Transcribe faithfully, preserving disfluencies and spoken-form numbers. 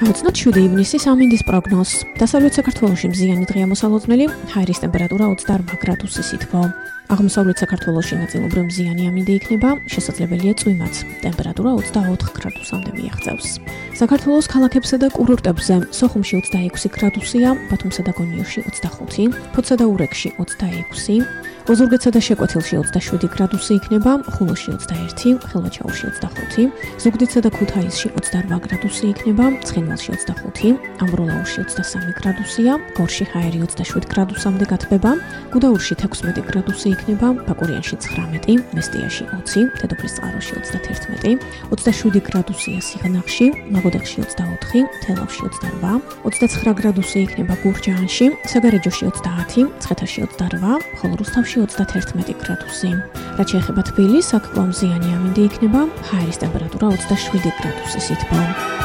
Გავაცნოთ შვიდი ივნისის ამინდის პროგნოზს. დასავლეთ საქართველოში მზიანი დღეა მოსალოდნელი, ჰაერის ტემპერატურა ოცდაორ გრადუსი სითბო. აღმოსავლეთ საქართველოში ნაწილობრივ მზიანი ამინდი იქნება, შესაძლებელია წვიმაც. ტემპერატურა ოცდაოთხ გრადუსამდე მიაღწევს. საქართველოს ქალაქებსა და კურორტებზე სოხუმში ოცდაექვსი გრადუსია, ბათუმსა და გონიოში ოცდახუთი, ფოთსა და ურეკში ოცდაექვსი, ოზურგეთსა და შეკვეთილში ოცდაშვიდი გრადუსი იქნება, ხულოში ოცდაერთი, ხილვაჩაურში ოცდახუთი, ზუგდიდსა და ქუთაისში ოცდარვა გრადუსი იქნება, ცხინვალში ოცდახუთი, ამბროლაურში ოცდასამი გრადუსია, გორში ჰაერი ოცდაშვიდ გრადუსამდე გათბება, გუდაურში თექვსმეტი გრადუსი იქნება, ბაკურიანში ცხრამეტი, მესტიაში ოცი, დედოფლის წყაროში ოცდათერთმეტი, ოცდაშვიდი გრადუსია სიღნაღში, ლაგოდეხში ოცდაოთხი, თელავში ოცდარვა, ოცდაცხრა გრადუსი იქნება გურჯაანში, საგარეჯოში ოცდაათი, მცხეთაში ოცდარვა, ხოლო რუსთავში ოცდათერთმეტი გრადუსი. რაც შეეხება თბილისს, აქ კვლავ მზიანი ამინდი იქნება, ჰაერის ტემპერატურა ოცდაშვიდი გრადუსი სითბო.